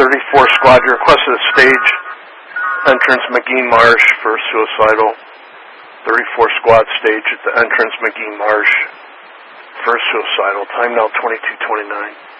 34 squad, you requested a stage entrance McGee Marsh for suicidal. 34 squad stage at the entrance McGee Marsh for suicidal. Time now 22:29.